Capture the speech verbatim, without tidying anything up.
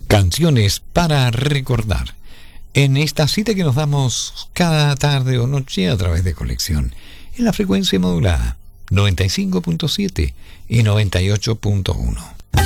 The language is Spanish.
Canciones para recordar. En esta cita que nos damos cada tarde o noche a través de Conexión, en la frecuencia modulada noventa y cinco punto siete y noventa y ocho punto uno.